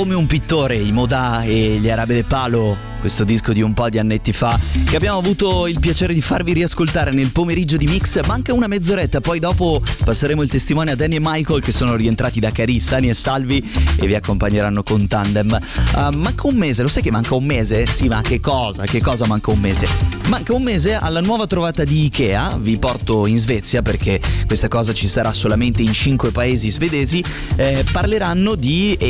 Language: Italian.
Come un pittore, i Modà e gli Arabe de Palo, questo disco di un po' di annetti fa, che abbiamo avuto il piacere di farvi riascoltare nel pomeriggio di Mix. Manca una mezz'oretta, poi dopo passeremo il testimone a Danny e Michael, che sono rientrati da Carì, sani e salvi, e vi accompagneranno con Tandem. Manca un mese, lo sai che manca un mese? Sì, ma che cosa manca un mese? Manca un mese alla nuova trovata di Ikea. Vi porto in Svezia perché questa cosa ci sarà solamente in 5 paesi svedesi. Parleranno di